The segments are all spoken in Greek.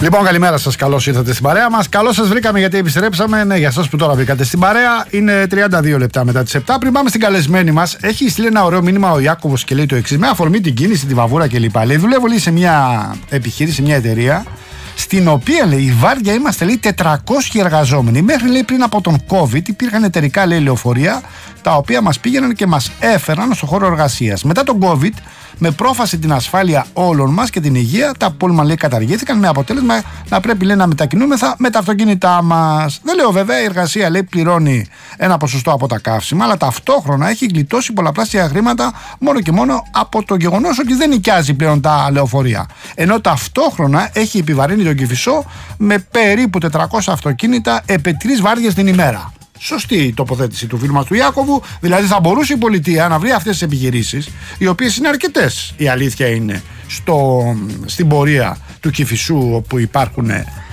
Λοιπόν, καλημέρα σας. Καλώς ήρθατε στην παρέα μας. Καλώς σας βρήκαμε γιατί επιστρέψαμε. Ναι, για εσάς που τώρα βρήκατε στην παρέα, είναι 32 λεπτά μετά τις 7. Πριν πάμε στην καλεσμένη μας, έχει στείλει ένα ωραίο μήνυμα ο Ιάκωβος και λέει το εξής: με αφορμή την κίνηση, τη βαβούρα κλπ. Λέει, δουλεύω σε μια επιχείρηση, σε μια εταιρεία, στην οποία λέει η βάρδια είμαστε λέει 400 εργαζόμενοι. Μέχρι λέει πριν από τον COVID υπήρχαν εταιρικά λέει λεωφορεία τα οποία μας πήγαιναν και μας έφεραν στο χώρο εργασίας. Μετά τον COVID, με πρόφαση την ασφάλεια όλων μας και την υγεία, τα πούλμαν λέει καταργήθηκαν με αποτέλεσμα να πρέπει λέει να μετακινούμεθα με τα αυτοκίνητά μας. Δεν λέω βέβαια, η εργασία λέει πληρώνει ένα ποσοστό από τα καύσιμα, αλλά ταυτόχρονα έχει γλιτώσει πολλαπλάσια χρήματα μόνο και μόνο από το γεγονός ότι δεν νοικιάζει πλέον τα λεωφορεία. Ενώ ταυτόχρονα έχει επιβαρύνει τον Κηφισό με περίπου 400 αυτοκίνητα επί 3 βάρδιες την ημέρα. Σωστή η τοποθέτηση του φίλου μας του Ιάκωβου. Δηλαδή θα μπορούσε η πολιτεία να βρει αυτές τις επιχειρήσεις, οι οποίες είναι αρκετές, η αλήθεια είναι, στην πορεία του Κηφισού, όπου υπάρχουν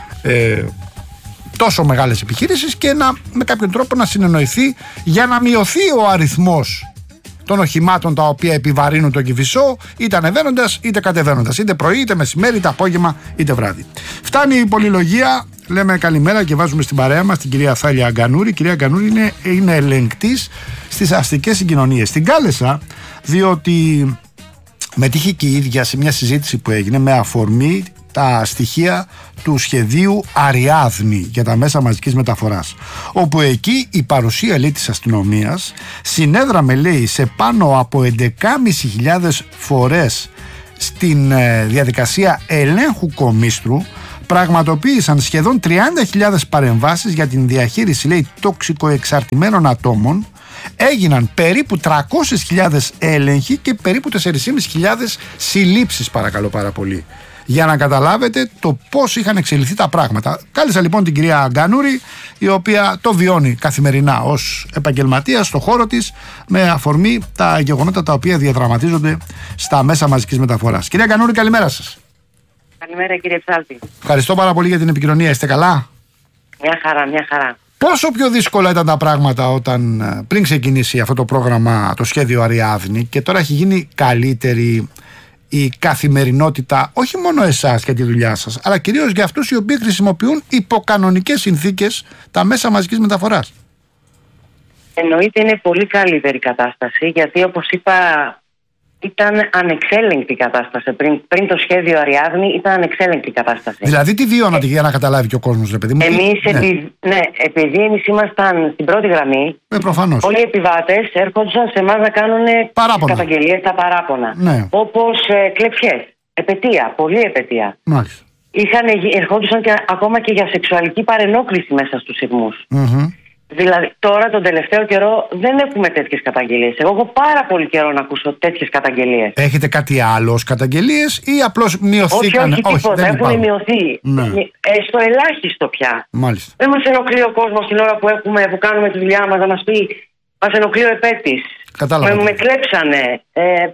τόσο μεγάλες επιχειρήσεις, και με κάποιον τρόπο να συνεννοηθεί για να μειωθεί ο αριθμός των οχημάτων τα οποία επιβαρύνουν τον Κηφισό, είτε ανεβαίνοντας είτε κατεβαίνοντας, είτε πρωί είτε μεσημέρι είτε απόγευμα είτε βράδυ. Φτάνει η πολυλογία. Λέμε καλημέρα και βάζουμε στην παρέα μας την κυρία Θάλια Αγκανούρη. Η κυρία Αγκανούρη είναι ελεγκτής στις αστικές συγκοινωνίες. Την κάλεσα διότι μετήχε και η ίδια σε μια συζήτηση που έγινε με αφορμή τα στοιχεία του σχεδίου Αριάδνη για τα μέσα μαζικής μεταφοράς, όπου εκεί η παρουσία λέει της αστυνομίας συνέδραμε λέει σε πάνω από 11.500 φορές στην διαδικασία ελέγχου κομίστρου. Πραγματοποίησαν σχεδόν 30.000 παρεμβάσεις για την διαχείριση λέει τοξικοεξαρτημένων ατόμων. Έγιναν περίπου 300.000 έλεγχοι και περίπου 4.500 συλλήψεις, παρακαλώ πάρα πολύ, για να καταλάβετε το πώς είχαν εξελιχθεί τα πράγματα. Κάλεσα λοιπόν την κυρία Αγκανούρη, η οποία το βιώνει καθημερινά ως επαγγελματία στο χώρο της, με αφορμή τα γεγονότα τα οποία διαδραματίζονται στα μέσα μαζικής μεταφοράς. Κυρία Αγκανούρη, καλημέρα σας. Καλημέρα κύριε Ψάλτη. Ευχαριστώ πάρα πολύ για την επικοινωνία. Είστε καλά? Μια χαρά, μια χαρά. Πόσο πιο δύσκολα ήταν τα πράγματα όταν πριν ξεκινήσει αυτό το πρόγραμμα, το σχέδιο Αριάδνη, και τώρα έχει γίνει καλύτερη η καθημερινότητα, όχι μόνο εσάς και τη δουλειά σας, αλλά κυρίως για αυτούς οι οποίοι χρησιμοποιούν υποκανονικές συνθήκες τα μέσα μαζικής μεταφοράς? Εννοείται είναι πολύ καλύτερη κατάσταση, γιατί όπως είπα ήταν ανεξέλεγκτη κατάσταση. Πριν το σχέδιο Αριάδνη ήταν ανεξέλεγκτη κατάσταση. Δηλαδή τι βιώνατε για να καταλάβει και ο κόσμος, ρε παιδί μου? Εμείς, επειδή εμείς ήμασταν στην πρώτη γραμμή, προφανώς. όλοι οι επιβάτες έρχονταν σε εμάς να κάνουν καταγγελίες, τα παράπονα. Ναι. Όπως κλεψιές, επετεία, πολλή επετεία. Μάλιστα. Ερχόντουσαν ακόμα και για σεξουαλική παρενόχληση μέσα στους σειρμούς. Δηλαδή, τώρα τον τελευταίο καιρό δεν έχουμε τέτοιες καταγγελίες. Εγώ έχω πάρα πολύ καιρό να ακούσω τέτοιες καταγγελίες. Έχετε κάτι άλλο ως καταγγελίες ή απλώς μειωθήκαν? Όχι, τίποτα. Έχουν μειωθεί. Ναι. Στο ελάχιστο πια. Μάλιστα. Δεν μας ενοχλεί ο κόσμος την ώρα που κάνουμε τη δουλειά μας να μας πει μας ενοχλεί ο επέτης. Κατάλαβα. Με κλέψανε.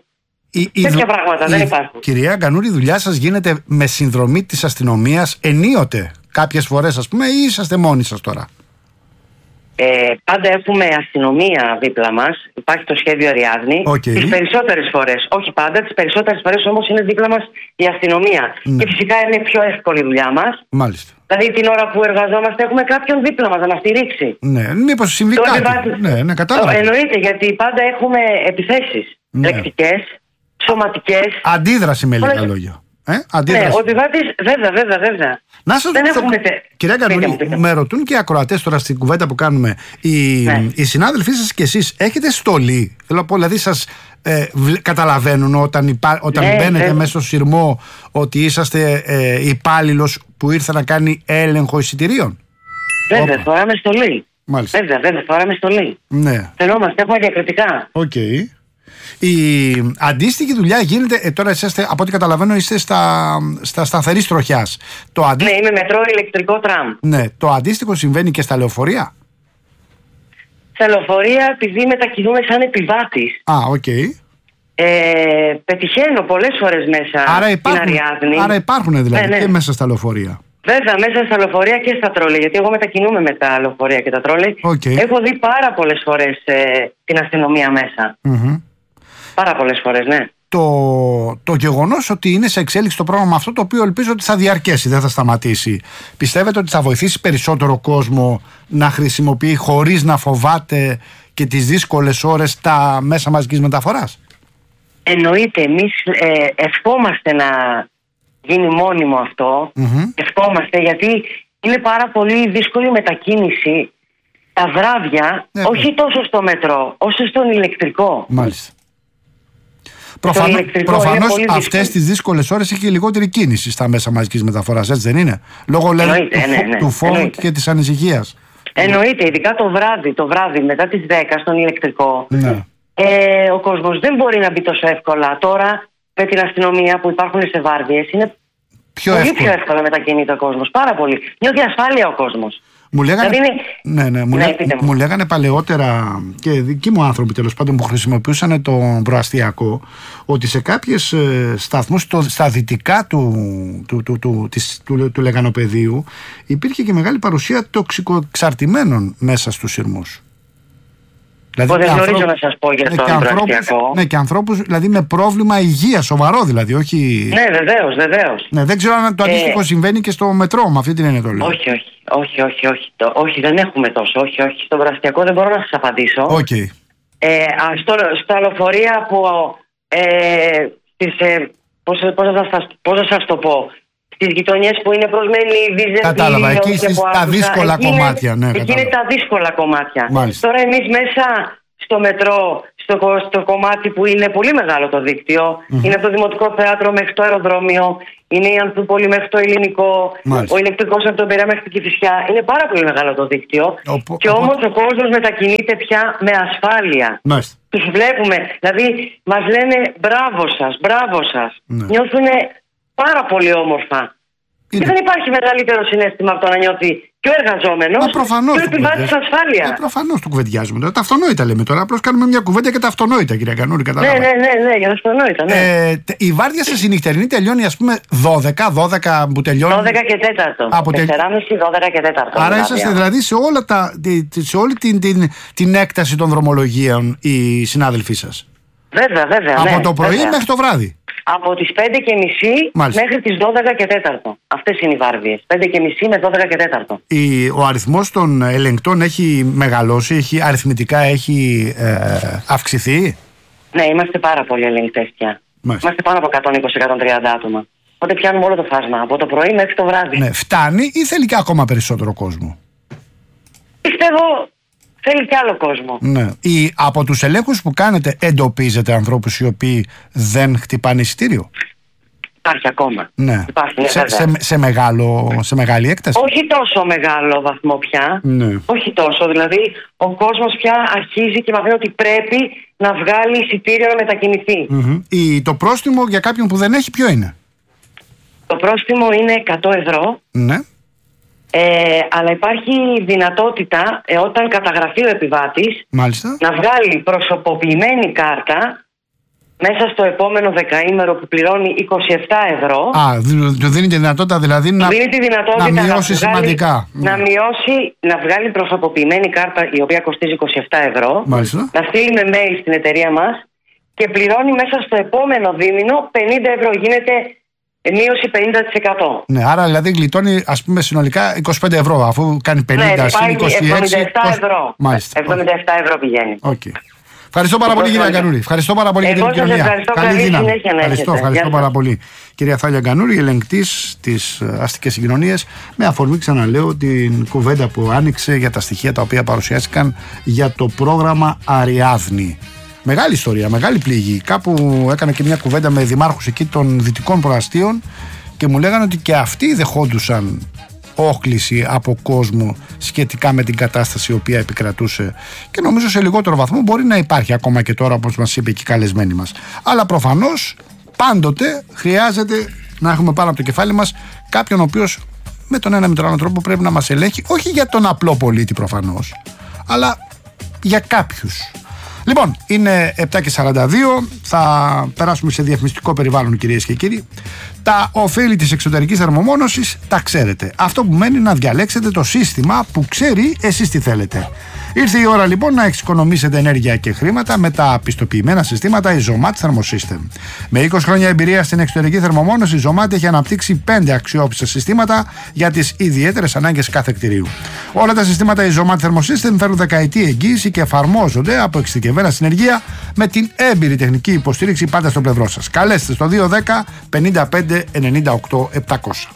Τέτοια πράγματα δεν υπάρχουν. Κυρία Αγκανούρη, η δουλειά σας γίνεται με συνδρομή της αστυνομίας ενίοτε? Κάποιες φορές ας πούμε, ή είσαστε μόνοι σας τώρα? Πάντα έχουμε αστυνομία δίπλα μας. Υπάρχει το σχέδιο Αριάδνη. Τις περισσότερες φορές, όχι πάντα, τις περισσότερες φορές όμως είναι δίπλα μας η αστυνομία. Και φυσικά είναι πιο εύκολη η δουλειά μας. Μάλιστα. Δηλαδή την ώρα που εργαζόμαστε έχουμε κάποιον δίπλα μας να μας στηρίξει. Ναι, μήπως συμβεί κάτι. Ναι, κατάλαβα. Εννοείται, γιατί πάντα έχουμε επιθέσεις λεκτικές, σωματικές. Αντίδραση με λίγα λόγια. Ναι, ο επιβάτης, βέβαια. Να σας ρωτήσω, κυρία Αγκανούρη, με ρωτούν και οι ακροατές τώρα στην κουβέντα που κάνουμε. Οι συνάδελφοί σας και εσείς έχετε στολή? Θέλω να πω, δηλαδή σας καταλαβαίνουν όταν μπαίνετε μέσα στο σειρμό ότι είσαστε υπάλληλος που ήρθε να κάνει έλεγχο εισιτηρίων? Βέβαια, φοράμε στολή. Μάλιστα. Βέβαια, φοράμε στολή. Ναι. Φαινόμαστε, έχουμε διακριτικά. Οκ. Η αντίστοιχη δουλειά γίνεται, τώρα είσαστε, από ό,τι καταλαβαίνω, είστε στα σταθερής τροχιάς. Ναι, είμαι μετρό ηλεκτρικό τραμ. Ναι, το αντίστοιχο συμβαίνει και στα λεωφορεία? Στα λεωφορεία, επειδή μετακινούμε σαν επιβάτης. Οκ. Πετυχαίνω πολλές φορές μέσα στην Αριάδνη. Άρα υπάρχουν δηλαδή και μέσα στα λεωφορεία? Βέβαια, μέσα στα λεωφορεία και στα τρόλε, γιατί εγώ μετακινούμαι με τα λεωφορεία και τα τρόλε. Έχω δει πάρα πολλές φορές την αστυνομία μέσα. Πάρα πολλές φορές, ναι. το γεγονός ότι είναι σε εξέλιξη το πρόγραμμα αυτό, το οποίο ελπίζω ότι θα διαρκέσει, δεν θα σταματήσει, πιστεύετε ότι θα βοηθήσει περισσότερο κόσμο να χρησιμοποιεί χωρίς να φοβάται και τις δύσκολες ώρες τα μέσα μαζικής μεταφοράς? Εννοείται, εμείς ευχόμαστε να γίνει μόνιμο αυτό. Ευχόμαστε, γιατί είναι πάρα πολύ δύσκολη μετακίνηση τα βράδια, όχι τόσο στο μετρό, όσο στον ηλεκτρικό. Μάλιστα. Προφανώς αυτές τις δύσκολες ώρες έχει και λιγότερη κίνηση στα μέσα μαζικής μεταφοράς, έτσι δεν είναι? Λόγω του φόβου και της ανησυχίας. Εννοείται, ειδικά το βράδυ μετά τις 10 στον ηλεκτρικό. Ναι. Ο κόσμος δεν μπορεί να μπει τόσο εύκολα. Τώρα με την αστυνομία που υπάρχουν σε βάρδιες είναι πολύ πιο εύκολα μετακινείται ο κόσμος. Πάρα πολύ. Νιώθει ασφάλεια ο κόσμος. Μου λέγανε παλαιότερα και δικοί μου άνθρωποι, τέλος πάντων, που χρησιμοποιούσαν τον προαστιακό, ότι σε κάποιες σταθμούς στα δυτικά του λεγανοπεδίου υπήρχε και μεγάλη παρουσία τοξικοεξαρτημένων μέσα στους σειρμούς. Δηλαδή, δεν γνωρίζω να σας πω για τον προαστιακό. Ναι, και ανθρώπους δηλαδή με πρόβλημα υγείας, σοβαρό δηλαδή, όχι... Ναι, βεβαίως. Ναι, δεν ξέρω αν το αντίστοιχο συμβαίνει και στο μετρό, με αυτή την έννοια το λέω. Όχι, δεν έχουμε τόσο. Όχι. Στον προαστιακό δεν μπορώ να σας απαντήσω. Okay. Στα λεωφορεία που πώς θα σας το πω, στις γειτονιές που είναι προσμένοι Βίζερ. Κατάλαβα, εκεί στα δύσκολα κομμάτια. Εκεί είναι τα δύσκολα κομμάτια. Μάλιστα. Τώρα εμείς μέσα στο μετρό, στο κομμάτι που είναι πολύ μεγάλο το δίκτυο, είναι από το Δημοτικό Θέατρο μέχρι το αεροδρόμιο, είναι η Ανθούπολη μέχρι το Ελληνικό, ο ηλεκτρικός από τον Πειραιά μέχρι την Κηφισιά. Είναι πάρα πολύ μεγάλο το δίκτυο. Και όμως ο κόσμος μετακινείται πια με ασφάλεια. Τους βλέπουμε, δηλαδή μας λένε μπράβο σας. Νιώθουν πάρα πολύ όμορφα. Και δεν υπάρχει μεγαλύτερο συναίσθημα από το να νιώθει και ο εργαζόμενος και ο επιβάτης ασφάλεια. Προφανώς το κουβεντιάζουμε τώρα. Τα αυτονόητα λέμε τώρα. Απλώς κάνουμε μια κουβέντα για τα αυτονόητα, κυρία Γκανούρη. Ναι, για τα αυτονόητα. Ναι. Η βάρδια σας η νυχτερινή τελειώνει, ας πούμε, 12 που τελειώνει. 12 και 4. Από 4,5, 12 και 4. Άρα είσαστε δηλαδή σε όλη την έκταση των δρομολογίων οι συνάδελφοί σας. Βέβαια. Από το πρωί μέχρι το βράδυ. Από τις 5:30 μέχρι τις 12 και 4. Αυτές είναι οι βάρδιες. 5:30 με 12 και 4. Ο αριθμός των ελεγκτών έχει μεγαλώσει, αριθμητικά έχει αυξηθεί. Ναι, είμαστε πάρα πολλοί ελεγκτές πια. Είμαστε πάνω από 120-130 άτομα. Οπότε πιάνουμε όλο το φάσμα, από το πρωί μέχρι το βράδυ. Ναι, φτάνει ή θέλει και ακόμα περισσότερο κόσμο? Πιστεύω θέλει και άλλο κόσμο. Ναι. Από τους ελέγχους που κάνετε εντοπίζετε ανθρώπους οι οποίοι δεν χτυπάνε εισιτήριο? Υπάρχει ακόμα. Ναι. Σε μεγάλη έκταση? Όχι τόσο μεγάλο βαθμό πια. Ναι. Όχι τόσο. Δηλαδή ο κόσμος πια αρχίζει και μαθαίνει ότι πρέπει να βγάλει εισιτήριο να μετακινηθεί. Το πρόστιμο για κάποιον που δεν έχει ποιο είναι? Το πρόστιμο είναι 100 ευρώ. Ναι. Αλλά υπάρχει δυνατότητα όταν καταγραφεί ο επιβάτης να βγάλει προσωποποιημένη κάρτα μέσα στο επόμενο δεκαήμερο που πληρώνει 27 ευρώ. Του δίνει τη δυνατότητα δηλαδή να μειώσει σημαντικά. Να βγάλει προσωποποιημένη κάρτα η οποία κοστίζει 27 ευρώ. Μάλιστα. Να στείλει με mail στην εταιρεία μας και πληρώνει μέσα στο επόμενο δίμηνο 50 ευρώ. Γίνεται μείωση 50%. Ναι, άρα δηλαδή γλιτώνει, ας πούμε, συνολικά 25 ευρώ, αφού κάνει 50, συν 26. 77 ευρώ. Μάλιστα. 77 ευρώ πηγαίνει. Okay. Ευχαριστώ πάρα πολύ, κυρία Γκανούρη. Ευχαριστώ πάρα πολύ για την επικοινωνία. Καλή δύναμη. Ευχαριστώ πάρα πολύ. Κυρία Θάλια Γκανούρη, ελεγκτής της αστικές συγκοινωνίες, με αφορμή, ξαναλέω, την κουβέντα που άνοιξε για τα στοιχεία τα οποία παρουσιάστηκαν για το πρόγραμμα Αριάδνη. Μεγάλη ιστορία, μεγάλη πληγή. Κάπου έκανα και μια κουβέντα με δημάρχους εκεί των δυτικών προαστίων και μου λέγανε ότι και αυτοί δεχόντουσαν όχληση από κόσμο σχετικά με την κατάσταση η οποία επικρατούσε, και νομίζω σε λιγότερο βαθμό μπορεί να υπάρχει ακόμα και τώρα, όπως μας είπε και η καλεσμένη μας. Αλλά προφανώς πάντοτε χρειάζεται να έχουμε πάνω από το κεφάλι μας κάποιον ο οποίος με τον ένα με τον άλλο τρόπο πρέπει να μας ελέγχει, όχι για τον απλό πολίτη προφανώς, αλλά για κάποιους. Λοιπόν, είναι 7:42. Θα περάσουμε σε διαφημιστικό περιβάλλον, κυρίες και κύριοι. Τα ωφέλη της εξωτερικής θερμομόνωσης τα ξέρετε. Αυτό που μένει να διαλέξετε το σύστημα που ξέρει εσείς τι θέλετε. Ήρθε η ώρα λοιπόν να εξοικονομήσετε ενέργεια και χρήματα με τα πιστοποιημένα συστήματα Isomat Thermosystem. Με 20 χρόνια εμπειρία στην εξωτερική θερμομόνωση, η Isomat έχει αναπτύξει 5 αξιόπιστα συστήματα για τις ιδιαίτερες ανάγκες κάθε κτηρίου. Όλα τα συστήματα Isomat Thermosystem φέρουν δεκαετή εγγύηση και εφαρμόζονται από εξειδικευμένα συνεργεία με την έμπειρη τεχνική υποστήριξη πάντα στο πλευρό σας. Καλέστε στο 210 55 98 700.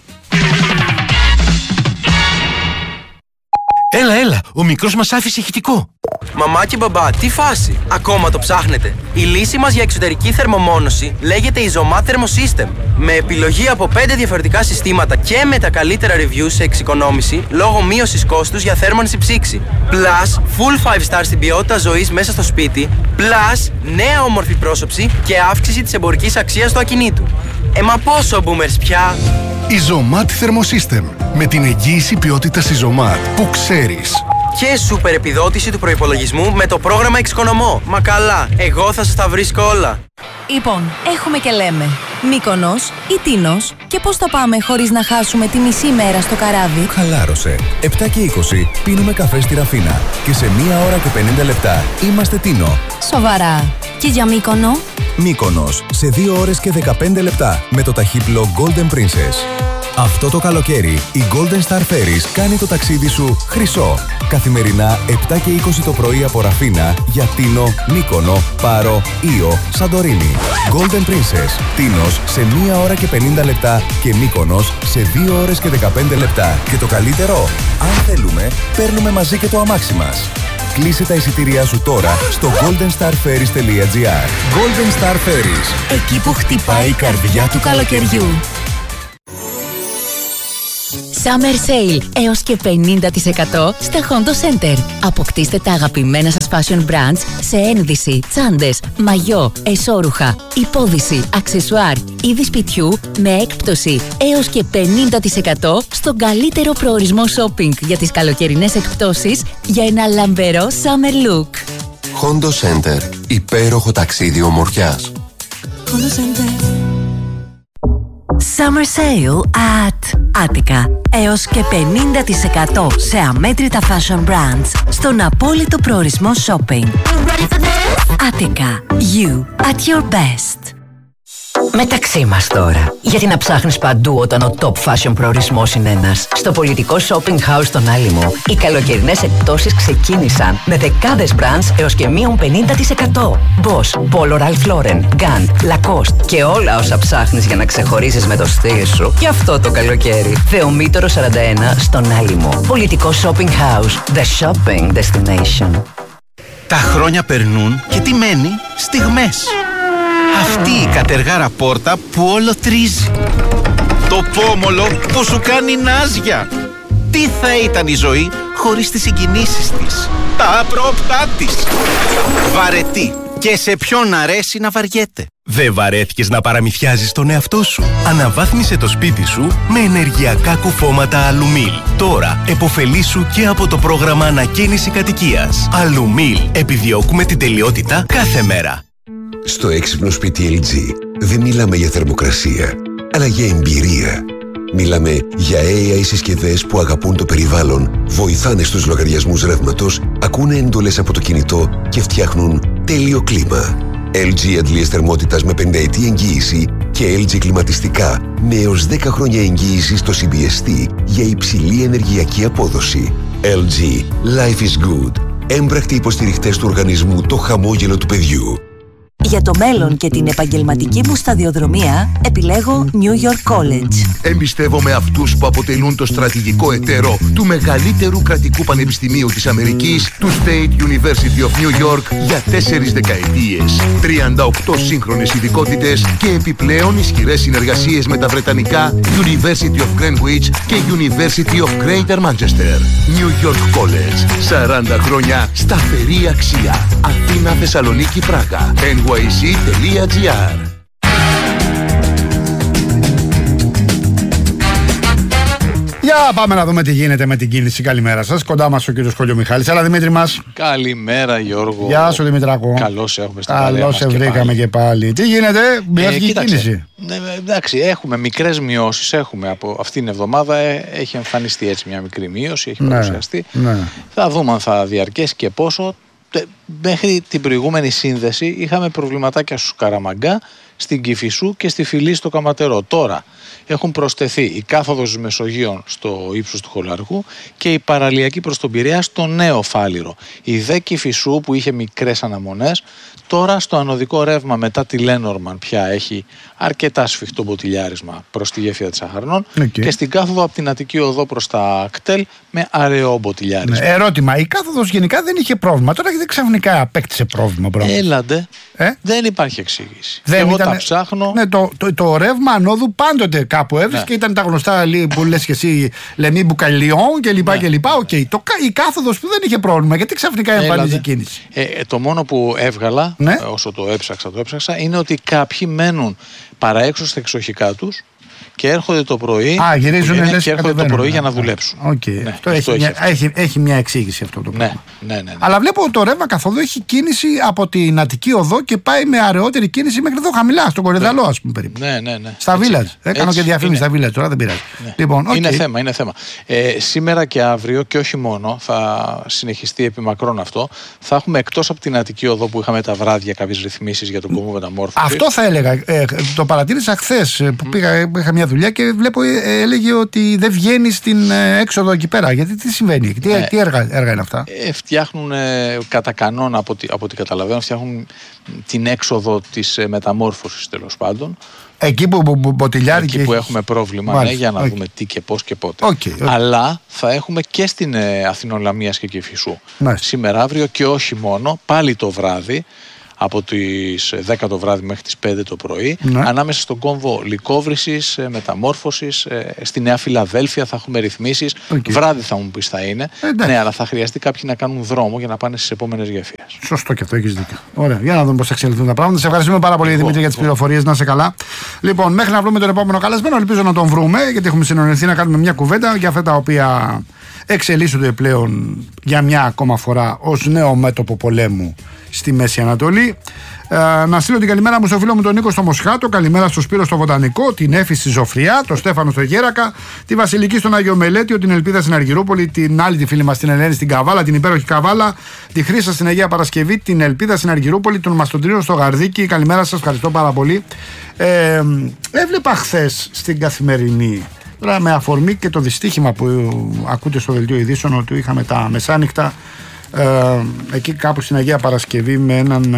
Έλα, ο μικρός μας άφησε ηχητικό. Μαμά και μπαμπά, τι φάση, ακόμα το ψάχνετε? Η λύση μας για εξωτερική θερμομόνωση λέγεται Isomat Thermosystem. Με επιλογή από 5 διαφορετικά συστήματα και με τα καλύτερα reviews σε εξοικονόμηση λόγω μείωσης κόστους για θέρμανση ψήξη. Plus, full 5 star στην ποιότητα ζωής μέσα στο σπίτι. Plus, νέα όμορφη πρόσωψη και αύξηση της εμπορικής αξίας του ακινήτου. Μα πόσο boomers πια? Isomat Thermosystem. Με την εγγύηση ποιότητας Isomat που ξέρεις. Και σούπερ επιδότηση του προϋπολογισμού με το πρόγραμμα Εξοικονομώ. Μα καλά, εγώ θα σας τα βρίσκω όλα. Λοιπόν, έχουμε και λέμε Μύκονος ή Τίνος, και πώς θα πάμε χωρίς να χάσουμε τη μισή μέρα στο καράβι? Χαλάρωσε. 7 και 20 πίνουμε καφέ στη Ραφίνα και σε 1 ώρα και 50 λεπτά είμαστε Τίνο. Σοβαρά. Και για Μύκονο? Μύκονος σε 2 ώρες και 15 λεπτά με το ταχύπλο Golden Princess. Αυτό το καλοκαίρι η Golden Star Ferries κάνει το ταξίδι σου χρυσό. Καθημερινά 7 και 20 το πρωί από Ραφίνα για Τίνο, Μύκονο, Πάρο, Ήο, Σαντορίνη. Golden Princess, Τίνος σε 1 ώρα και 50 λεπτά και Μύκονος σε 2 ώρες και 15 λεπτά. Και το καλύτερο, αν θέλουμε, παίρνουμε μαζί και το αμάξι μας. Κλείσε τα εισιτήριά σου τώρα στο goldenstarferries.gr. Golden Star Ferries. Εκεί που χτυπάει η καρδιά του καλοκαιριού. Summer Sale έως και 50% στα Hondo Center. Αποκτήστε τα αγαπημένα σας fashion brands σε ένδυση, τσάντες, μαγιό, εσώρουχα, υπόδυση, αξεσουάρ, είδη σπιτιού με έκπτωση έως και 50% στον καλύτερο προορισμό shopping για τις καλοκαιρινές εκπτώσεις για ένα λαμπερό summer look. Hondo Center. Υπέροχο ταξίδι ομορφιάς. Hondo Center. Summer Sale at Attica. Έως και 50% σε αμέτρητα fashion brands στον απόλυτο προορισμό shopping. Attica. You at your best. Μεταξύ μας τώρα. Γιατί να ψάχνεις παντού όταν ο top fashion προορισμός είναι ένας? Στο πολιτικό shopping house στον Άλυμο, οι καλοκαιρινές εκπτώσεις ξεκίνησαν με δεκάδες brands έως και μείον 50%. Boss, Polo Ralph Lauren, Gant, Lacoste και όλα όσα ψάχνεις για να ξεχωρίζεις με το στυλ σου και αυτό το καλοκαίρι. Θεομήτωρο 41 στον Άλυμο. Πολιτικό shopping house. The shopping destination. Τα χρόνια περνούν και τι μένει? Στιγμές. Αυτή η κατεργάρα πόρτα που όλο τρίζει. Το πόμολο που σου κάνει νάζια. Τι θα ήταν η ζωή χωρίς τις συγκινήσεις της, τα απρόπτά της. Βαρετή. Και σε ποιον αρέσει να βαριέται? Δεν βαρέθηκες να παραμυθιάζεις τον εαυτό σου? Αναβάθμισε το σπίτι σου με ενεργειακά κουφώματα Αλουμίλ. Τώρα επωφελήσου και από το πρόγραμμα ανακαίνιση κατοικίας. Αλουμίλ. Επιδιώκουμε την τελειότητα κάθε μέρα. Στο έξυπνο σπίτι LG δεν μιλάμε για θερμοκρασία, αλλά για εμπειρία. Μιλάμε για AI συσκευές που αγαπούν το περιβάλλον, βοηθάνε στους λογαριασμούς ρεύματος, ακούνε εντολές από το κινητό και φτιάχνουν τέλειο κλίμα. LG αντλίες θερμότητας με 50ετή εγγύηση και LG κλιματιστικά με έως 10 χρόνια εγγύηση στο CBST για υψηλή ενεργειακή απόδοση. LG. Life is good. Έμπρακτοι υποστηριχτές του οργανισμού Το Χαμόγελο του Παιδιού. Για το μέλλον και την επαγγελματική μου σταδιοδρομία επιλέγω New York College. Εμπιστεύομαι αυτούς που αποτελούν το στρατηγικό εταίρο του μεγαλύτερου κρατικού πανεπιστημίου της Αμερικής, του State University of New York, για 4 δεκαετίες. 38 σύγχρονες ειδικότητες και επιπλέον ισχυρές συνεργασίες με τα βρετανικά University of Greenwich και University of Greater Manchester. New York College. 40 χρόνια σταθερή αξία. Αθήνα, Θεσσαλονίκη, Πράγα. nyc.gr. Για πάμε να δούμε τι γίνεται με την κίνηση. Καλημέρα σας. Κοντά μας ο κύριος Κόλλιο Μιχάλης. Έλα, Δημήτρη μας. Καλημέρα, Γιώργο. Γεια σου, Δημητράκο. Καλώς έχουμε στην παρέα μας. Καλώς σε βρήκαμε και πάλι. Τι γίνεται, μειώθηκε η κίνηση? Εντάξει, έχουμε μικρές μειώσεις. Έχουμε από αυτήν την εβδομάδα έχει εμφανιστεί έτσι μια μικρή μείωση. Έχει παρουσιαστεί. Ναι. Θα δούμε αν θα διαρκέσει και πόσο. Μέχρι την προηγούμενη σύνδεση είχαμε προβληματάκια στους Καραμαγκά, στην Κηφισού και στη Φυλή στο Καματερό. Τώρα έχουν προσθεθεί η κάθοδος της Μεσογείων στο ύψος του Χολαργού και η παραλιακή προς τον Πειραιά στο Νέο Φάληρο. Η δε Κηφισού που είχε μικρές αναμονές, τώρα στο ανωδικό ρεύμα μετά τη Λένορμαν πια έχει αρκετά σφιχτό μποτιλιάρισμα προς τη γέφυρα της Αχαρνών και στην κάθοδο από την Αττική Οδό προς τα Κτέλ με αραιό μποτιλιάρισμα. Ερώτημα, η κάθοδος γενικά δεν είχε πρόβλημα, τώρα δεν ξαφνικά απέκτησε πρόβλημα. Έλαντε, δεν υπάρχει εξήγηση. Τα ψάχνω. Ναι, το ρεύμα ανόδου πάντοτε κάπου έβρισκε και ήταν τα γνωστά που λες και εσύ Λεμί Μπουκαλιόν κλπ. Η κάθοδος που δεν είχε πρόβλημα, γιατί ξαφνικά εμφανίζει κίνηση. Το μόνο που έβγαλα, όσο το έψαξα, είναι ότι κάποιοι μένουν παραέξω στα εξοχικά τους και έρχονται το πρωί, για να δουλέψουν. Έχει μια εξήγηση αυτό το πράγμα. Ναι. Αλλά βλέπω το ρεύμα καθόλου έχει κίνηση από την Αττική Οδό και πάει με αραιότερη κίνηση μέχρι εδώ χαμηλά, στον Κορυδαλό, ας πούμε περίπου. Ναι. Στα Village. Έκανα και διαφήμιση στα Village, τώρα δεν πειράζει. Λοιπόν, είναι θέμα. Σήμερα και αύριο και όχι μόνο, θα συνεχιστεί επί μακρόν αυτό. Θα έχουμε εκτός από την Αττική Οδό που είχαμε τα βράδια κάποιες ρυθμίσεις για τον κόμμα μεταμόρφωση. Αυτό θα έλεγα. Το παρατήρησα χθες που είχα μια δουλειά και βλέπω έλεγε ότι δεν βγαίνει στην έξοδο εκεί πέρα. Γιατί τι συμβαίνει, τι έργα είναι αυτά? Φτιάχνουν κατά κανόνα από ό,τι καταλαβαίνω, φτιάχνουν την έξοδο της μεταμόρφωσης τέλος πάντων. Εκεί που μποτιλιάρει εκεί που έχουμε πρόβλημα, για να δούμε τι και πώς και πότε. Αλλά θα έχουμε και στην Αθηνών Λαμίας και Κηφισού. Σήμερα, αύριο και όχι μόνο, πάλι το βράδυ. Από τις 10 το βράδυ μέχρι τις 5 το πρωί, ανάμεσα στον κόμβο Λυκόβρησης, Μεταμόρφωσης, στη Νέα Φιλαδέλφια θα έχουμε ρυθμίσεις. Βράδυ θα μου πεις θα είναι. Ναι, αλλά θα χρειαστεί κάποιοι να κάνουν δρόμο για να πάνε στις επόμενες γέφυρες. Σωστό και αυτό, έχεις δίκιο. Ωραία, για να δούμε πώς θα εξελιχθούν τα πράγματα. Σε ευχαριστούμε πάρα πολύ, Δημήτρη, για τις πληροφορίες. Να είσαι καλά. Λοιπόν, μέχρι να βρούμε τον επόμενο καλεσμένο, ελπίζω να τον βρούμε, γιατί έχουμε συνονιθεί να κάνουμε μια κουβέντα για αυτά τα οποία εξελίσσονται πλέον για μια ακόμα φορά ως νέο μέτωπο πολέμου στη Μέση Ανατολή. Να στείλω την καλημέρα μου στο φίλο μου τον Νίκο στο Μοσχάτο, καλημέρα στο Σπύρο στο Βοτανικό, την Έφη στη Ζωφριά, τον Στέφανο στο Γέρακα, τη Βασιλική στον Άγιο Μελέτιο, την Ελπίδα στην Αργυρούπολη, την άλλη τη φίλη μας την Ελένη στην Καβάλα, την υπέροχη Καβάλα, τη Χρύσα στην Αγία Παρασκευή, την Ελπίδα στην Αργυρούπολη, τον Μαστοντρίνο στο Γαρδίκι. Καλημέρα σας, ευχαριστώ πάρα πολύ. Έβλεπα χθες στην Καθημερινή, τώρα με αφορμή και το δυστύχημα που ακούτε στο δελτίο ειδήσεων, ότι είχαμε τα μεσάνυχτα εκεί κάπου στην Αγία Παρασκευή με έναν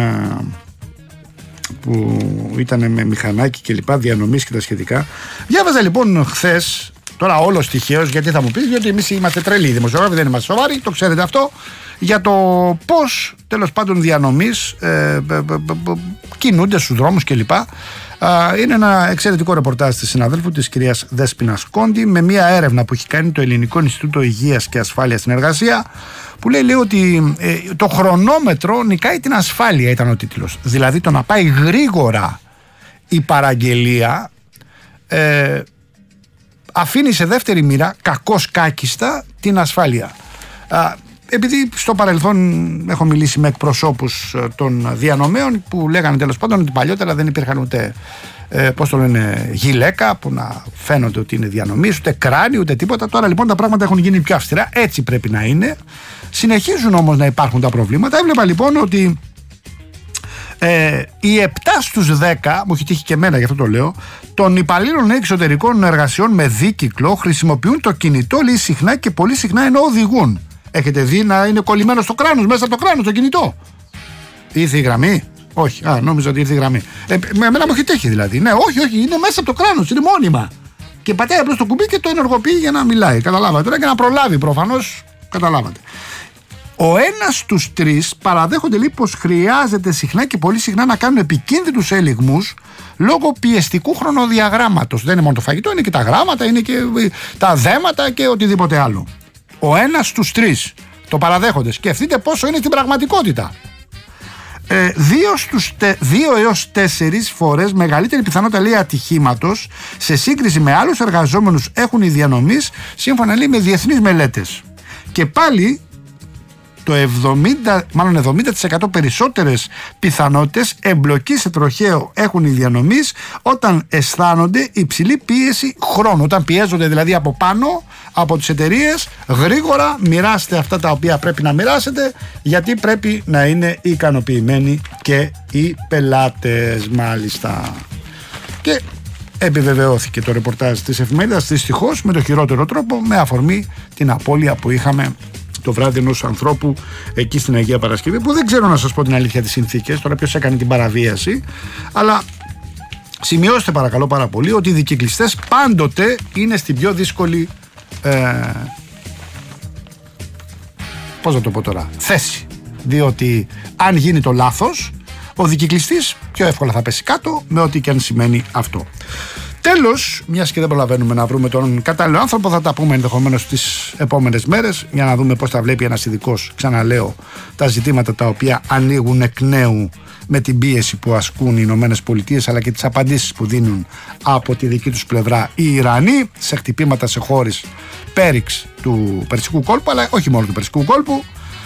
που ήταν με μηχανάκι και λοιπά, διανομής και τα σχετικά. Διάβαζα λοιπόν χθες, τώρα όλος τυχαίως, γιατί θα μου πεις, διότι εμείς είμαστε τρελοί δημοσιογράφοι, δεν είμαστε σοβαροί, το ξέρετε αυτό, για το πώς τέλος πάντων διανομής κινούνται στους δρόμους και λοιπά. Είναι ένα εξαιρετικό ρεπορτάζ της συναδέλφου της κυρίας Δέσποινας Κόντι με μια έρευνα που έχει κάνει το Ελληνικό Ινστιτούτο Υγείας και Ασφάλειας στην Εργασία, που λέει ότι το χρονόμετρο νικάει την ασφάλεια, ήταν ο τίτλος. Δηλαδή το να πάει γρήγορα η παραγγελία αφήνει σε δεύτερη μοίρα, κακώς κάκιστα, την ασφάλεια. Επειδή στο παρελθόν έχω μιλήσει με εκπροσώπους των διανομέων που λέγανε τέλος πάντων ότι παλιότερα δεν υπήρχαν ούτε γυλαίκα που να φαίνονται ότι είναι διανομής, ούτε κράνη, ούτε τίποτα. Τώρα λοιπόν τα πράγματα έχουν γίνει πιο αυστηρά, έτσι πρέπει να είναι. Συνεχίζουν όμως να υπάρχουν τα προβλήματα. Έβλεπα λοιπόν ότι οι 7 στους 10, μου έχει τύχει και εμένα γι' αυτό το λέω, των υπαλλήλων εξωτερικών εργασιών με δίκυκλο χρησιμοποιούν το κινητό, λέει, συχνά και πολύ συχνά ενώ οδηγούν. Έχετε δει να είναι κολλημένο στο κράνος, μέσα από το κράνος το κινητό? Ήρθε η γραμμή? Όχι, νόμιζα ότι ήρθε η γραμμή. Εμένα μου έχει τύχει δηλαδή. Ναι, όχι, είναι μέσα από το κράνος, είναι μόνιμα. Και πατάει απλώς το κουμπί και το ενεργοποιεί για να μιλάει. Καταλάβατε τώρα, και να προλάβει προφανώς. Καταλάβατε. Ο 1 στους 3 παραδέχονται λέει πως χρειάζεται συχνά και πολύ συχνά να κάνουν επικίνδυνους ελιγμούς λόγω πιεστικού χρονοδιαγράμματος. Δεν είναι μόνο το φαγητό, είναι και τα γράμματα, είναι και τα δέματα και οτιδήποτε άλλο. Ο 1 στους 3 το παραδέχονται. Σκεφτείτε πόσο είναι στην πραγματικότητα. 2 έως 4 φορές μεγαλύτερη πιθανότητα, λέει, ατυχήματος σε σύγκριση με άλλους εργαζόμενους έχουν οι διανομείς, σύμφωνα, λέει, με διεθνείς μελέτες. Και πάλι το 70% περισσότερες πιθανότητες εμπλοκή σε τροχαίο έχουν οι διανομείς όταν αισθάνονται υψηλή πίεση χρόνου. Όταν πιέζονται δηλαδή από πάνω από τις εταιρείες, γρήγορα μοιράστε αυτά τα οποία πρέπει να μοιράσετε, γιατί πρέπει να είναι ικανοποιημένοι και οι πελάτες, μάλιστα. Και επιβεβαιώθηκε το ρεπορτάζ της εφημερίδας, δυστυχώς με το χειρότερο τρόπο, με αφορμή την απώλεια που είχαμε το βράδυ ενός ανθρώπου εκεί στην Αγία Παρασκευή, που δεν ξέρω, να σας πω την αλήθεια, τις συνθήκες, τώρα ποιος έκανε την παραβίαση, αλλά σημειώστε παρακαλώ πάρα πολύ ότι οι δικυκλιστές πάντοτε είναι στην πιο δύσκολη πώς να το πω τώρα, θέση, διότι αν γίνει το λάθος, ο δικυκλιστής πιο εύκολα θα πέσει κάτω, με ό,τι και αν σημαίνει αυτό. Τέλος, μιας και δεν προλαβαίνουμε να βρούμε τον κατάλληλο άνθρωπο, θα τα πούμε ενδεχομένως τις επόμενες μέρες για να δούμε πώς τα βλέπει ένας ειδικός, ξαναλέω, τα ζητήματα τα οποία ανοίγουν εκ νέου με την πίεση που ασκούν οι Ηνωμένες Πολιτείες, αλλά και τις απαντήσεις που δίνουν από τη δική τους πλευρά οι Ιρανοί σε χτυπήματα σε χώρες πέριξ του Περσικού κόλπου, αλλά όχι μόνο του Περσικού κόλπου.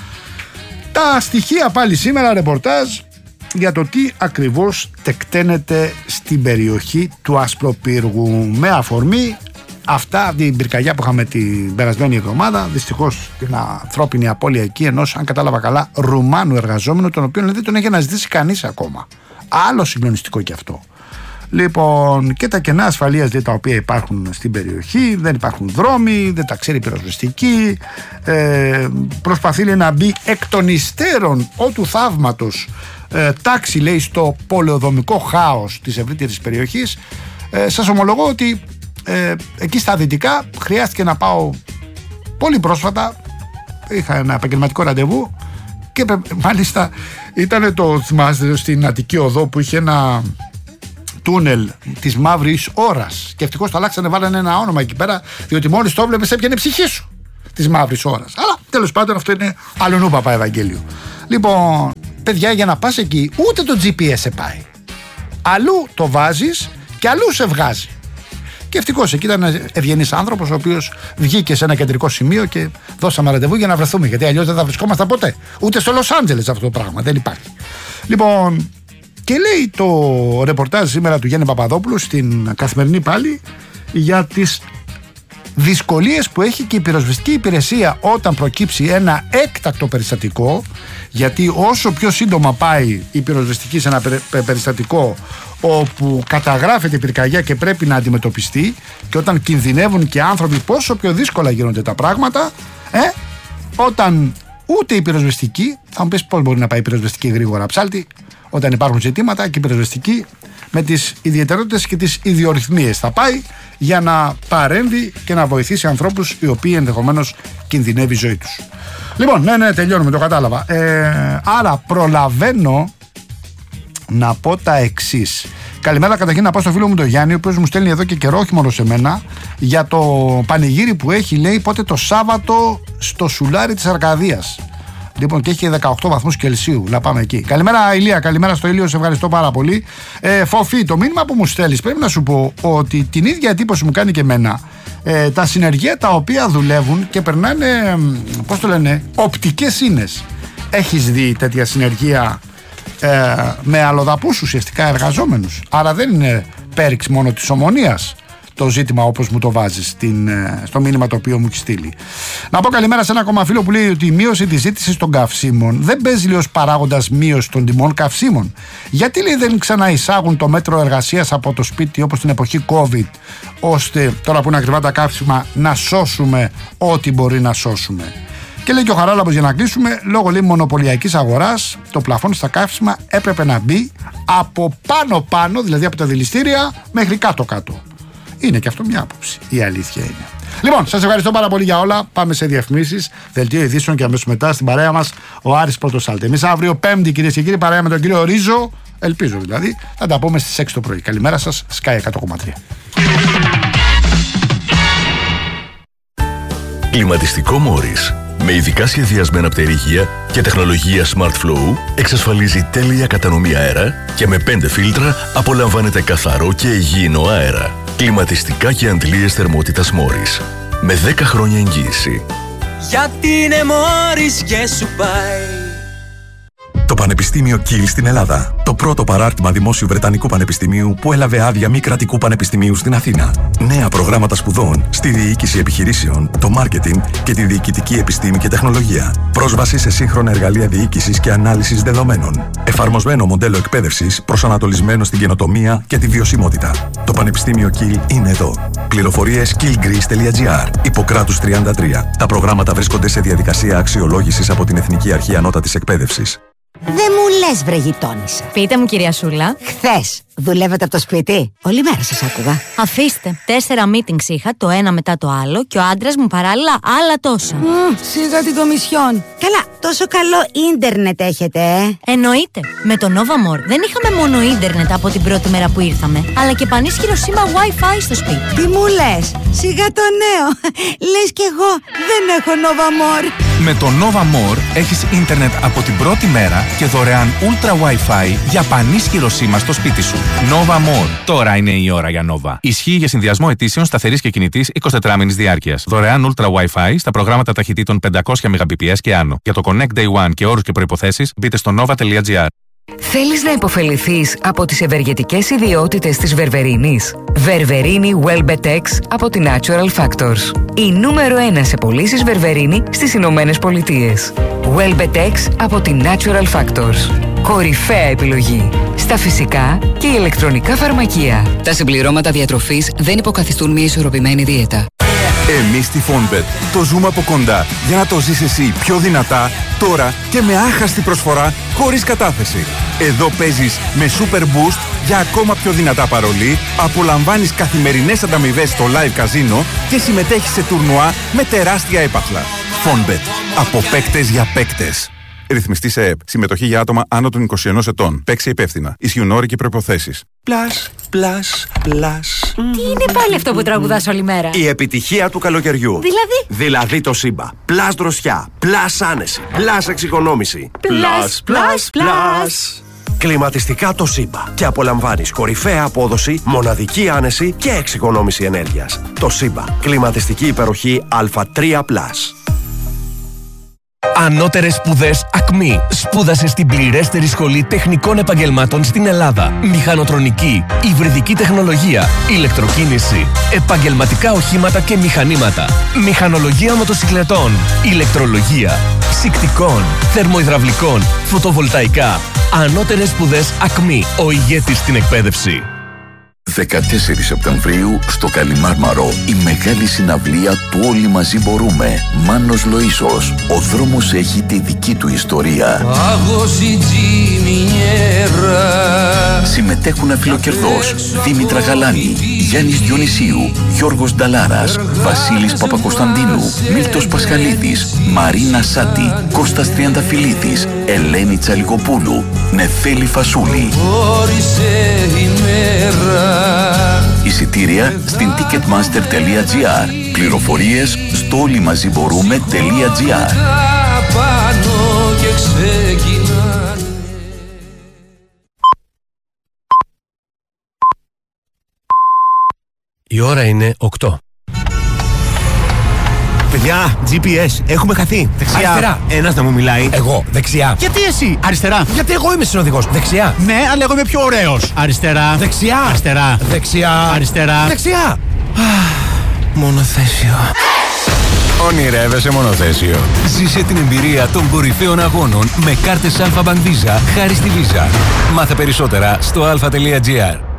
Τα στοιχεία πάλι σήμερα, ρεπορτάζ για το τι ακριβώς τεκταίνεται στην περιοχή του Ασπροπύργου, με αφορμή αυτά την πυρκαγιά που είχαμε την περασμένη εβδομάδα. Δυστυχώς την ανθρώπινη απώλεια εκεί ενός, αν κατάλαβα καλά, Ρουμάνου εργαζόμενου, τον οποίο δεν τον έχει αναζητήσει κανείς ακόμα. Άλλο συγκλονιστικό κι αυτό. Λοιπόν, και τα κενά ασφαλείας τα οποία υπάρχουν στην περιοχή, δεν υπάρχουν δρόμοι, δεν τα ξέρει η πυροσβεστική, προσπαθεί, λέει, να μπει εκ των υστέρων ότου θαύματος τάξη, λέει, στο πολεοδομικό χάος της ευρύτερης περιοχής. Σας ομολογώ ότι εκεί στα δυτικά χρειάστηκε να πάω πολύ πρόσφατα, είχα ένα επαγγελματικό ραντεβού και μάλιστα ήταν το, θυμάστε, στην Αττική Οδό που είχε ένα τούνελ της μαύρης ώρας και ευτυχώς το αλλάξανε, βάλανε ένα όνομα εκεί πέρα, διότι μόλις το βλέπεις έπιανε ψυχή σου, της μαύρης ώρας. Αλλά τέλος πάντων αυτό είναι αλλονού παπά Ευαγγέλιο. Λοιπόν, παιδιά, για να πας εκεί ούτε το GPS σε πάει. Αλλού το βάζεις και αλλού σε βγάζει. Και ευτυχώς εκεί ήταν ένας ευγενής άνθρωπος, ο οποίος βγήκε σε ένα κεντρικό σημείο και δώσαμε ραντεβού για να βρεθούμε. Γιατί αλλιώς δεν θα βρισκόμασταν ποτέ. Ούτε στο Λος Άντζελες αυτό το πράγμα. Δεν υπάρχει. Λοιπόν, και λέει το ρεπορτάζ σήμερα του Γιάννη Παπαδόπουλου στην Καθημερινή πάλι για τις δυσκολίες που έχει και η πυροσβεστική υπηρεσία όταν προκύψει ένα έκτακτο περιστατικό, γιατί όσο πιο σύντομα πάει η πυροσβεστική σε ένα περιστατικό όπου καταγράφεται η πυρκαγιά και πρέπει να αντιμετωπιστεί, και όταν κινδυνεύουν και άνθρωποι, πόσο πιο δύσκολα γίνονται τα πράγματα, όταν ούτε η πυροσβεστική, θα μου πεις πώς μπορεί να πάει η πυροσβεστική γρήγορα, ψάλτη, όταν υπάρχουν ζητήματα, και η πυροσβεστική με τις ιδιαιτερότητες και τις ιδιορυθμίες θα πάει για να παρέμβει και να βοηθήσει ανθρώπους οι οποίοι ενδεχομένως κινδυνεύει η ζωή τους. Λοιπόν, ναι, τελειώνουμε, το κατάλαβα. Άρα προλαβαίνω να πω τα εξής. Καλημέρα καταρχήν να πω στο φίλο μου τον Γιάννη, ο οποίος μου στέλνει εδώ και καιρό, όχι μόνο σε μένα, για το πανηγύρι που έχει, λέει, πότε το Σάββατο στο Σουλάρι της Αρκαδίας. Λοιπόν, και έχει 18 βαθμούς Κελσίου. Να πάμε εκεί. Καλημέρα, Ηλία. Καλημέρα στο Ηλίο. Σε ευχαριστώ πάρα πολύ. Φοφή, το μήνυμα που μου στέλνεις, πρέπει να σου πω ότι την ίδια εντύπωση μου κάνει και εμένα. Τα συνεργεία τα οποία δουλεύουν και περνάνε, πώς το λένε, οπτικές ίνες. Έχεις δει τέτοια συνεργεία με αλλοδαπούς ουσιαστικά εργαζόμενους? Άρα δεν είναι πέριξ μόνο της Ομονίας το ζήτημα, όπως μου το βάζεις στο μήνυμα το οποίο μου έχει στείλει. Να πω καλημέρα σε ένα ακόμα φίλο που λέει ότι η μείωση της ζήτησης των καυσίμων δεν παίζει, λέει, ως παράγοντας μείωση των τιμών καυσίμων. Γιατί, λέει, δεν ξαναεισάγουν το μέτρο εργασίας από το σπίτι όπως την εποχή COVID, ώστε τώρα που είναι ακριβά τα καύσιμα να σώσουμε ό,τι μπορεί να σώσουμε? Και λέει και ο Χαράλαμπος, για να κλείσουμε, λόγω, λέει, μονοπωλιακής αγοράς, το πλαφόν στα καύσιμα έπρεπε να μπει από πάνω-πάνω, δηλαδή από τα δηληστήρια μέχρι κάτω-κάτω. Είναι και αυτό μια άποψη. Η αλήθεια είναι. Λοιπόν, σας ευχαριστώ πάρα πολύ για όλα. Πάμε σε διαφημίσεις, δελτίο ειδήσεων και αμέσως μετά στην παρέα μας ο Άρης Πρωτοσάλτη. Εμείς αύριο Πέμπτη, κυρίες και κύριοι, παρέα με τον κύριο Ρίζο, ελπίζω δηλαδή, θα τα πούμε στις 6 το πρωί. Καλημέρα σας, Sky 100,3. Κλιματιστικό Μόρις. Με ειδικά σχεδιασμένα πτερίγια και τεχνολογία Smart Flow εξασφαλίζει τέλεια κατανομή αέρα και με 5 φίλτρα απολαμβάνετε καθαρό και υγιεινό αέρα. Κλιματιστικά και αντλίες θερμότητας Morris. Με 10 χρόνια εγγύηση. Γιατί είναι Morris και σου πάει. Το Πανεπιστήμιο Kiel στην Ελλάδα. Το πρώτο παράρτημα δημόσιου Βρετανικού Πανεπιστημίου που έλαβε άδεια μη κρατικού πανεπιστημίου στην Αθήνα. Νέα προγράμματα σπουδών στη διοίκηση επιχειρήσεων, το μάρκετινγκ και τη διοικητική επιστήμη και τεχνολογία. Πρόσβαση σε σύγχρονα εργαλεία διοίκησης και ανάλυσης δεδομένων. Εφαρμοσμένο μοντέλο εκπαίδευσης προσανατολισμένο στην καινοτομία και τη βιωσιμότητα. Το Πανεπιστήμιο Kiel είναι εδώ. Πληροφορίες kielgreece.gr. Ιπποκράτους 33. Τα προγράμματα βρίσκονται σε διαδικασία αξιολόγησης από την Εθνική Αρχή Ανώτατης Εκπαίδευσης. Δεν μου λες, βρε γειτόνισσα. Πείτε μου, κυρία Σούλα. Χθες δουλεύετε από το σπίτι? Όλη μέρα σας άκουγα. Αφήστε. 4 meetings είχα, το ένα μετά το άλλο, και ο άντρας μου παράλληλα άλλα τόσα. Σίγα την κομισιόν. Καλά, τόσο καλό ίντερνετ έχετε, Εννοείται. Με το Nova More δεν είχαμε μόνο ίντερνετ από την πρώτη μέρα που ήρθαμε, αλλά και πανίσχυρο σήμα Wi-Fi στο σπίτι. Τι μου λες? Σιγά το νέο. Λες κι εγώ δεν έχω Nova More. Με το Nova More έχεις ίντερνετ από την πρώτη μέρα και δωρεάν Ultra Wi-Fi για πανίσχυρο σήμα στο σπίτι σου. Nova More. Τώρα είναι η ώρα για Nova. Ισχύει για συνδυασμό αιτήσεων σταθερής και κινητής 24 μήνης διάρκειας. Δωρεάν Ultra Wi-Fi στα προγράμματα ταχυτήτων 500 Mbps και άνω. Για το Connect Day One και όρους και προϋποθέσεις μπείτε στο nova.gr. Θέλεις να υποφεληθείς από τις ευεργετικές ιδιότητες της βερβερίνης? Βερβερίνη Welbetex από την Natural Factors. Η νούμερο 1 σε πωλήσεις βερβερίνη στις Ηνωμένες Πολιτείες. Welbetex από την Natural Factors. Κορυφαία επιλογή στα φυσικά και ηλεκτρονικά φαρμακεία. Τα συμπληρώματα διατροφής δεν υποκαθιστούν μια ισορροπημένη δίαιτα. Εμείς στη Fonbet το ζούμε από κοντά για να το ζεις εσύ πιο δυνατά, τώρα και με άχαστη προσφορά χωρίς κατάθεση. Εδώ παίζεις με Super Boost για ακόμα πιο δυνατά παρολί, απολαμβάνεις καθημερινές ανταμοιβές στο live καζίνο και συμμετέχεις σε τουρνουά με τεράστια έπαθλα. Fonbet. Από παίκτες για παίκτες. Ρυθμιστή σε ΕΕΠ. Συμμετοχή για άτομα άνω των 21 ετών. Παίξει υπεύθυνα. Ισχύουν όροι και προϋποθέσεις. Πλάς, πλάς, πλάς. Τι είναι πάλι αυτό που τραγουδάς όλη μέρα? Η επιτυχία του καλοκαιριού. Δηλαδή το Σύμπα. Πλάς δροσιά. Πλάς άνεση. Πλάς εξοικονόμηση. Πλάς, πλάς, πλάς. Κλιματιστικά το Σύμπα. Και απολαμβάνεις κορυφαία απόδοση, μοναδική άνεση και εξοικονόμηση ενέργειας. Το Σύμπα. Κλιματιστική υπεροχή Α3+. Ανώτερες σπουδές ΑΚΜΗ. Σπούδασε στην πληρέστερη σχολή τεχνικών επαγγελμάτων στην Ελλάδα. Μηχανοτρονική, υβριδική τεχνολογία, ηλεκτροκίνηση, επαγγελματικά οχήματα και μηχανήματα, μηχανολογία μοτοσυκλετών, ηλεκτρολογία, ψυκτικών, θερμοϊδραυλικών, φωτοβολταϊκά. Ανώτερες σπουδές ΑΚΜΗ. Ο ηγέτης στην εκπαίδευση. 14 Σεπτεμβρίου στο Καλιμάρμαρο η μεγάλη συναυλία του Όλοι Μαζί Μπορούμε. Μάνος Λοΐσος. Ο δρόμος έχει τη δική του ιστορία. Συμμετέχουν Αφιλοκερδός, Δήμητρα Γαλάνη, Γιάννης Διονυσίου, Γιώργος Νταλάρας, Βασίλης Παπακοσταντίνου, Μίλτος Πασχαλίδης, Μαρίνα Σάτη, Κώστας Τριανταφυλλίδης, Ελένη Τσαλικοπούλου, Νεφέλη Φασούλη. Εισιτήρια στην ticketmaster.gr. Πληροφορίες στο όλοιμαζιμπορούμε.gr. Η ώρα είναι 8. Παιδιά, GPS, έχουμε χαθεί. Δεξιά. Αριστερά. Ένας να μου μιλάει. Εγώ. Δεξιά. Γιατί εσύ? Αριστερά. Γιατί εγώ είμαι συνοδηγός. Δεξιά. Ναι, αλλά εγώ είμαι πιο ωραίος. Αριστερά. Δεξιά. Αριστερά. Δεξιά. Αριστερά. Δεξιά. Μονοθέσιο. Ονειρεύεσαι μονοθέσιο? Ζήσε την εμπειρία των κορυφαίων αγώνων με κάρτες Alpha Bank Visa χάρη στη Visa. Μάθε περισσότερα στο alpha.gr.